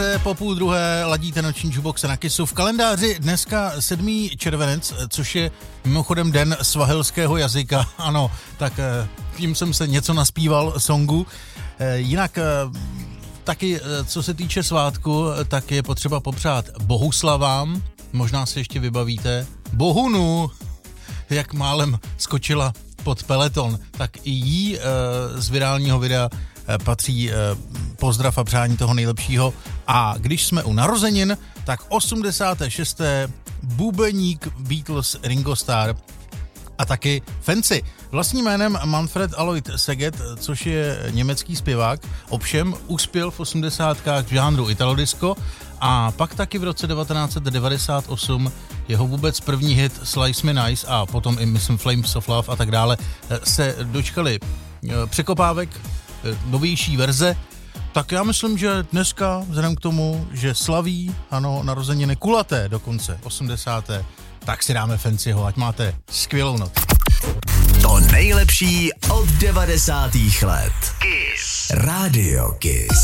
se po 12:30 ladíte noční jukebox na Kissu. V kalendáři dneska 7. červenec, což je mimochodem den svahilského jazyka. Ano, tak tím jsem se něco naspíval songu. Jinak taky, co se týče svátku, tak je potřeba popřát bohuslavám. Možná si ještě vybavíte Bohunu, jak málem skočila pod peleton, tak i jí z virálního videa patří pozdrav a přání toho nejlepšího. A když jsme u narozenin, tak 86. bubeník Beatles Ringo Starr a taky Fancy. Vlastním jménem Manfred Alois Seget, což je německý zpěvák, ovšem uspěl v 80kách v žánru italodisco a pak taky v roce 1998 jeho vůbec první hit Slice Me Nice a potom i myslím Flames of Love a tak dále se dočkali překopávek, novější verze. Tak já myslím, že dneska, vzhledem k tomu, že slaví, ano, narozeniny kulaté dokonce, 80. tak si dáme Fancyho, ať máte skvělou noc. To nejlepší od 90. let. Kiss. Radio Kiss.